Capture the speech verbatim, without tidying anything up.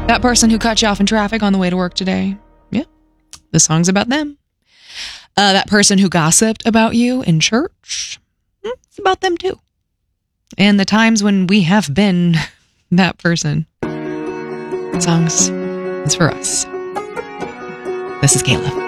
That person who cut you off in traffic on the way to work today. Yeah, the song's about them. Uh, that person who gossiped about you in church. It's about them too. And the times when we have been that person. Songs is for us. This is Kayla.